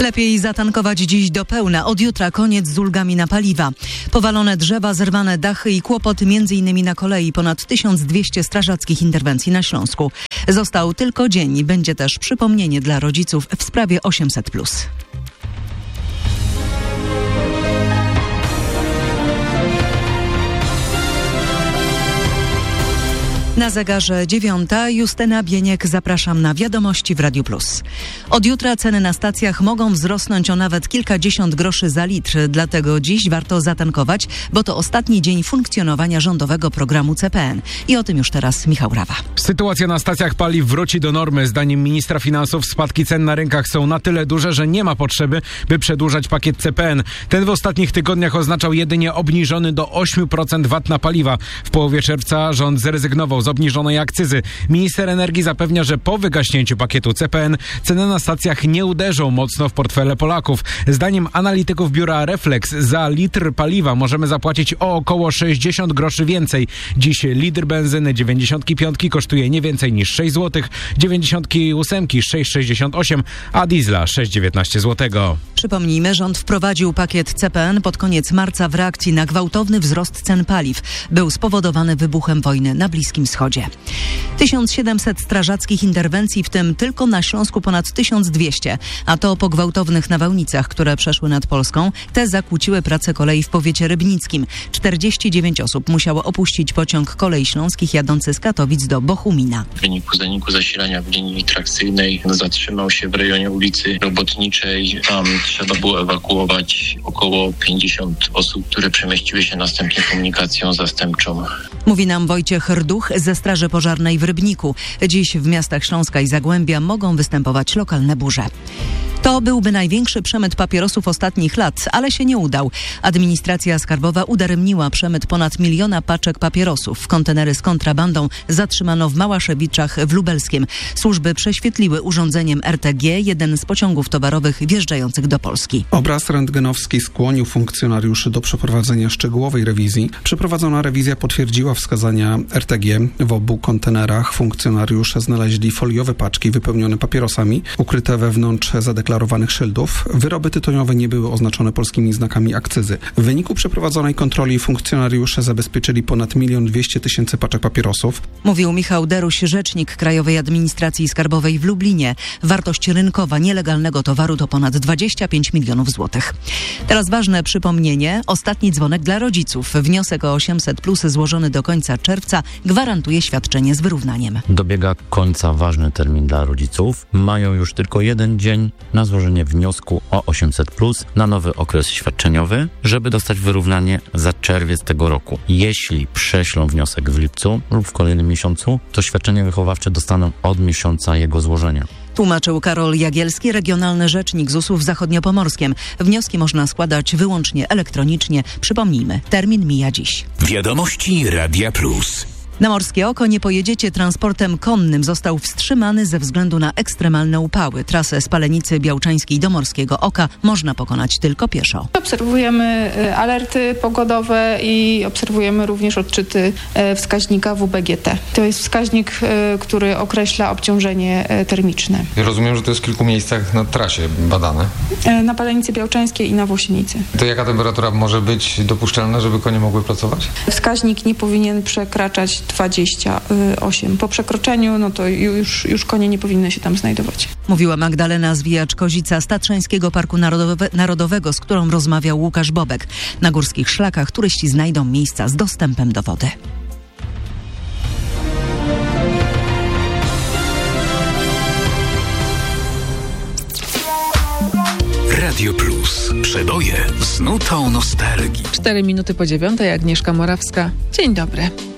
Lepiej zatankować dziś do pełna. Od jutra koniec z ulgami na paliwa. Powalone drzewa, zerwane dachy i kłopoty m.in. na kolei. Ponad 1200 strażackich interwencji na Śląsku. Został tylko dzień. Będzie też przypomnienie dla rodziców w sprawie 800+. Na zegarze 9:00. Justyna Bieniek, zapraszam na wiadomości w Radiu Plus. Od jutra ceny na stacjach mogą wzrosnąć o nawet kilkadziesiąt groszy za litr. Dlatego dziś warto zatankować, bo to ostatni dzień funkcjonowania rządowego programu CPN. I o tym już teraz Michał Rawa. Sytuacja na stacjach paliw wróci do normy. Zdaniem ministra finansów spadki cen na rynkach są na tyle duże, że nie ma potrzeby, by przedłużać pakiet CPN. Ten w ostatnich tygodniach oznaczał jedynie obniżony do 8% VAT na paliwa. W połowie czerwca rząd zrezygnował z obniżonej akcyzy. Minister energii zapewnia, że po wygaśnięciu pakietu CPN ceny na stacjach nie uderzą mocno w portfele Polaków. Zdaniem analityków biura Reflex za litr paliwa możemy zapłacić o około 60 groszy więcej. Dziś litr benzyny 95 kosztuje nie więcej niż 6 zł, 98 6,68, a diesla 6,19 zł. Przypomnijmy, rząd wprowadził pakiet CPN pod koniec marca w reakcji na gwałtowny wzrost cen paliw. Był spowodowany wybuchem wojny na Bliskim Wschodzie. 1700 strażackich interwencji, w tym tylko na Śląsku ponad 1200, a to po gwałtownych nawałnicach, które przeszły nad Polską. Te zakłóciły pracę kolei w powiecie rybnickim. 49 osób musiało opuścić pociąg Kolei Śląskich jadący z Katowic do Bochumina. W wyniku zaniku zasilania w linii trakcyjnej zatrzymał się w rejonie ulicy Robotniczej. Tam trzeba było ewakuować około 50 osób, które przemieściły się następnie komunikacją zastępczą. Mówi nam Wojciech Rduch ze Straży Pożarnej w Rybniku. Dziś w miastach Śląska i Zagłębia mogą występować lokalne burze. To byłby największy przemyt papierosów ostatnich lat, ale się nie udał. Administracja skarbowa udaremniła przemyt ponad 1 miliona paczek papierosów. Kontenery z kontrabandą zatrzymano w Małaszewiczach w Lubelskiem. Służby prześwietliły urządzeniem RTG jeden z pociągów towarowych wjeżdżających do Polski. Obraz rentgenowski skłonił funkcjonariuszy do przeprowadzenia szczegółowej rewizji. Przeprowadzona rewizja potwierdziła wskazania RTG. W obu kontenerach funkcjonariusze znaleźli foliowe paczki wypełnione papierosami, ukryte wewnątrz zadeklarowanych szyldów. Wyroby tytoniowe nie były oznaczone polskimi znakami akcyzy. W wyniku przeprowadzonej kontroli funkcjonariusze zabezpieczyli ponad 1 200 000 paczek papierosów. Mówił Michał Deruś, rzecznik Krajowej Administracji Skarbowej w Lublinie. Wartość rynkowa nielegalnego towaru to ponad 25 milionów złotych. Teraz ważne przypomnienie. Ostatni dzwonek dla rodziców. Wniosek o 800+ złożony do końca czerwca gwarantuje świadczenie z wyrównaniem. Dobiega końca ważny termin dla rodziców. Mają już tylko jeden dzień na złożenie wniosku o 800+ na nowy okres świadczeniowy, żeby dostać wyrównanie za czerwiec tego roku. Jeśli prześlą wniosek w lipcu lub w kolejnym miesiącu, to świadczenie wychowawcze dostaną od miesiąca jego złożenia. Tłumaczył Karol Jagielski, regionalny rzecznik ZUS-u w Zachodniopomorskiem. Wnioski można składać wyłącznie elektronicznie. Przypomnijmy, termin mija dziś. Wiadomości Radia Plus. Na Morskie Oko nie pojedziecie transportem konnym. Został wstrzymany ze względu na ekstremalne upały. Trasę z Palenicy Białczańskiej do Morskiego Oka można pokonać tylko pieszo. Obserwujemy alerty pogodowe i obserwujemy również odczyty wskaźnika WBGT. To jest wskaźnik, który określa obciążenie termiczne. Rozumiem, że to jest w kilku miejscach na trasie badane. Na Palenicy Białczańskiej i na Włosienicy. To jaka temperatura może być dopuszczalna, żeby konie mogły pracować? Wskaźnik nie powinien przekraczać 28. Po przekroczeniu, no to już konie nie powinny się tam znajdować. Mówiła Magdalena Zwijacz-Kozica z Tatrzańskiego Parku Narodowego, z którą rozmawiał Łukasz Bobek. Na górskich szlakach turyści znajdą miejsca z dostępem do wody. Radio Plus. Przeboje z nutą nostalgii. 4 minuty po 9:00. Agnieszka Morawska. Dzień dobry.